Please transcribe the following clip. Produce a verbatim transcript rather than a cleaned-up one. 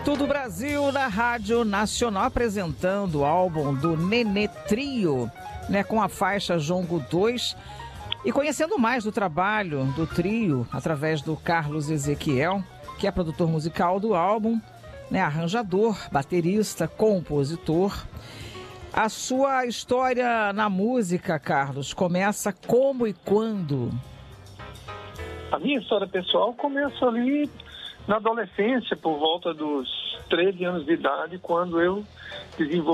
Tudo Brasil na Rádio Nacional, apresentando o álbum do Nenê Trio, né, com a faixa Jongo dois, e conhecendo mais do trabalho do trio através do Carlos Ezequiel, que é produtor musical do álbum, né, arranjador, baterista, compositor. A sua história na música, Carlos, começa como e quando? A minha história pessoal começa ali na adolescência, por volta dos treze anos de idade, quando eu desenvolvi